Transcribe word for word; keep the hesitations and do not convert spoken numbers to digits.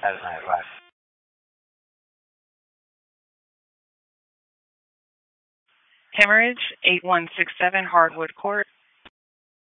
Have a nice life. Hemorrhage, eight one six seven Hardwood Court.